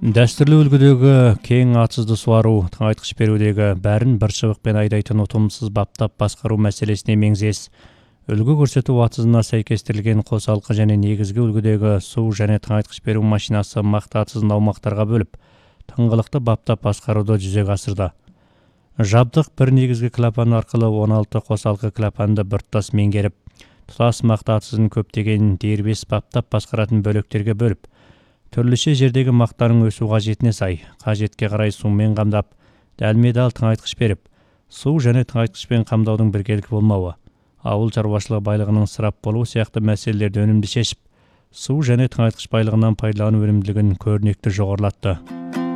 Дәстүрлі үлгідегі кең атсызды суару, тыңайтқыш берудегі бәрін бір шыбықпен айдайтын ұтымсыз баптап басқару мәселесіне меңзес. Үлгі көрсету атсызына сәйкестірілген қосалқы және негізгі үлгідегі су және тыңайтқыш беру машинасы мақта атсызын аумақтарға бөліп, тыңғылықты баптап басқаруды жүзеге асырды. Жабдық бір негізгі клапан арқылы 16 қосалқы клапанды біртұтас меңгеріп, тұтас мақта атсызын көптеген дербес баптап басқаратын бөліктерге бөліп, түрліше жердегі мақтаның өсу қажетіне сай, қажетке қарай сумен қамдап, дәлме-дәл тыңайтқыш беріп, су және тыңайтқышпен қамдаудың біркелкі болмауы, ауыл шаруашылығы байлығының ысырап болуы сияқты мәселелерді өнімді шешіп, су және тыңайтқыш байлығынан пайдалану өнімділігін көрнекті жоғарылатты.